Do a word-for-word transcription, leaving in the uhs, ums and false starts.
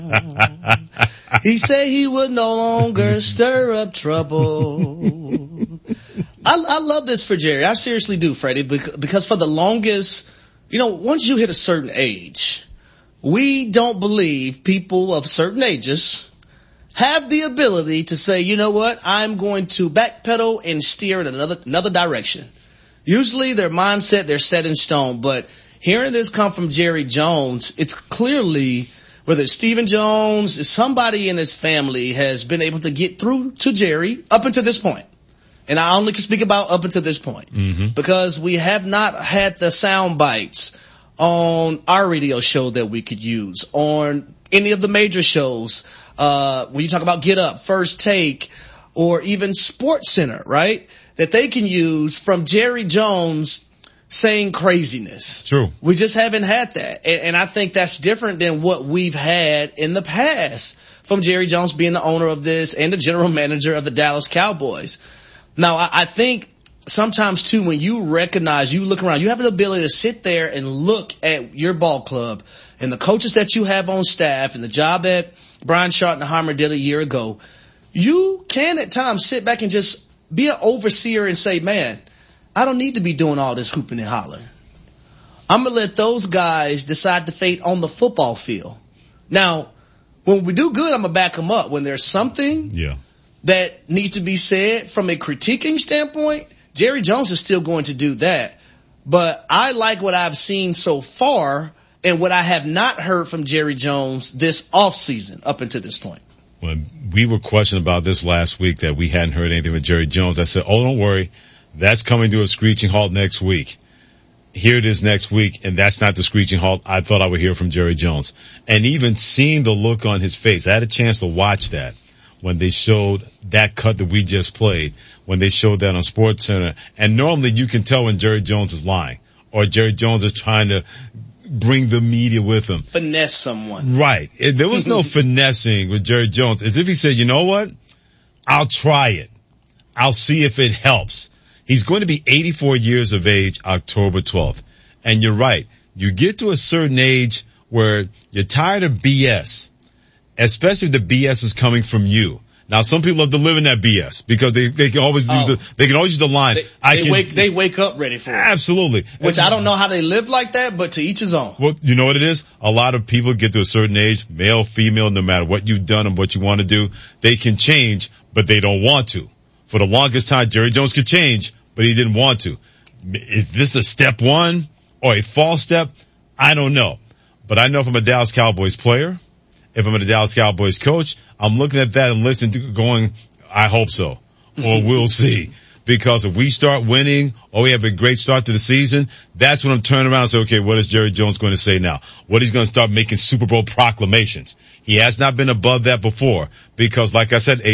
He said he would no longer stir up trouble. I, I love this for Jerry. I seriously do, Freddie, because for the longest, you know, once you hit a certain age, we don't believe people of certain ages have the ability to say, you know what, I'm going to backpedal and steer in another another direction. Usually their mindset, they're set in stone, but hearing this come from Jerry Jones, it's clearly, whether it's Stephen Jones, somebody in his family has been able to get through to Jerry up until this point. And I only can speak about up until this point. Mm-hmm. Because we have not had the sound bites on our radio show that we could use, on any of the major shows, uh, when you talk about Get Up, First Take, or even Sports Center, right? That they can use from Jerry Jones saying craziness. True. We just haven't had that. And, and I think that's different than what we've had in the past from Jerry Jones being the owner of this and the general manager of the Dallas Cowboys. Now, I, I think sometimes, too, when you recognize, you look around, you have the ability to sit there and look at your ball club and the coaches that you have on staff and the job that Brian Schottenheimer did a year ago. You can at times sit back and just be an overseer and say, man, I don't need to be doing all this hooping and hollering. I'm going to let those guys decide the fate on the football field. Now, when we do good, I'm going to back them up. When there's something yeah. that needs to be said from a critiquing standpoint, Jerry Jones is still going to do that. But I like what I've seen so far and what I have not heard from Jerry Jones this offseason up until this point. When we were questioned about this last week that we hadn't heard anything from Jerry Jones, I said, oh, don't worry. That's coming to a screeching halt next week. Here it is next week, and that's not the screeching halt I thought I would hear from Jerry Jones. And even seeing the look on his face, I had a chance to watch that when they showed that cut that we just played, when they showed that on Sports Center. And normally you can tell when Jerry Jones is lying or Jerry Jones is trying to bring the media with him. Finesse someone. Right. There was no finessing with Jerry Jones. As if he said, you know what? I'll try it. I'll see if it helps. He's going to be eighty-four years of age October twelfth. And you're right. You get to a certain age where you're tired of B S, especially if the B S is coming from you. Now, some people love to live in that B S because they, they can always use oh. the, they can always use the line. They, I they can, wake, they wake up ready for it. Absolutely. Which and, I don't know how they live like that, but to each his own. Well, you know what it is? A lot of people get to a certain age, male, female, no matter what you've done and what you want to do, they can change, but they don't want to. For the longest time, Jerry Jones could change, but he didn't want to. Is this a step one or a false step? I don't know. But I know if I'm a Dallas Cowboys player, if I'm a Dallas Cowboys coach, I'm looking at that and listening to going, I hope so. Or we'll see. Because if we start winning or we have a great start to the season, that's when I'm turning around and say, okay, what is Jerry Jones going to say now? What he's going to start making Super Bowl proclamations. He has not been above that before because, like I said,